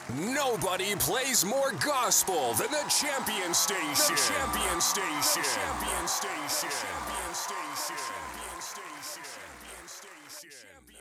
Nobody plays more gospel than the Champion Station. The Champion Station. The Champion Station.